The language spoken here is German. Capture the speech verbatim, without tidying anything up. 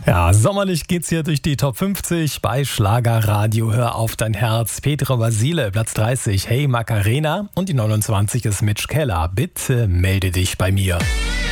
Ja, sommerlich geht's hier durch die Top fünfzig bei Schlagerradio. Hör auf dein Herz. Petra Basile, Platz dreißig. Hey Macarena. Und die neunundzwanzig ist Mitch Keller. Bitte melde dich bei mir.